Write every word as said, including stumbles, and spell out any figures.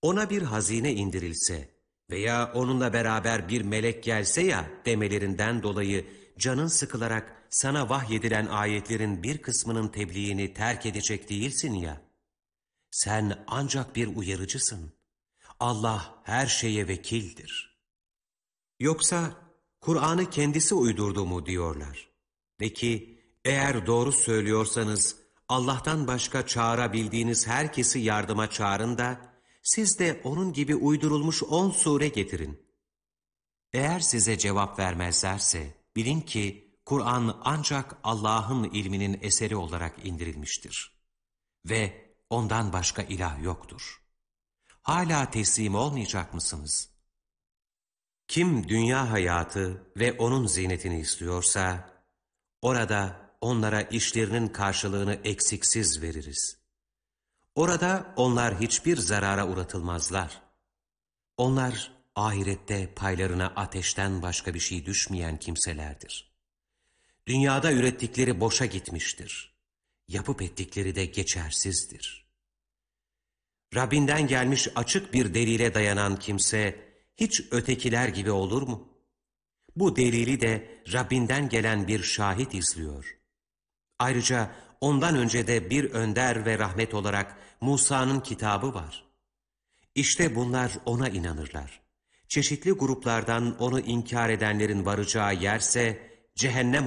ona bir hazine indirilse veya onunla beraber bir melek gelse ya demelerinden dolayı canın sıkılarak sana vahyedilen ayetlerin bir kısmının tebliğini terk edecek değilsin ya. Sen ancak bir uyarıcısın. Allah her şeye vekildir. Yoksa Kur'an'ı kendisi uydurdu mu diyorlar. De ki, eğer doğru söylüyorsanız Allah'tan başka çağırabildiğiniz herkesi yardıma çağırın da siz de onun gibi uydurulmuş on sure getirin. Eğer size cevap vermezlerse bilin ki Kur'an ancak Allah'ın ilminin eseri olarak indirilmiştir. Ve ondan başka ilah yoktur. Hala teslim olmayacak mısınız? Kim dünya hayatı ve onun zinetini istiyorsa, orada onlara işlerinin karşılığını eksiksiz veririz. Orada onlar hiçbir zarara uğratılmazlar. Onlar ahirette paylarına ateşten başka bir şey düşmeyen kimselerdir. Dünyada ürettikleri boşa gitmiştir. Yapıp ettikleri de geçersizdir. Rabbinden gelmiş açık bir delile dayanan kimse hiç ötekiler gibi olur mu? Bu delili de Rabbinden gelen bir şahit izliyor. Ayrıca ondan önce de bir önder ve rahmet olarak Musa'nın kitabı var. İşte bunlar ona inanırlar. Çeşitli gruplardan onu inkar edenlerin varacağı yerse cehennem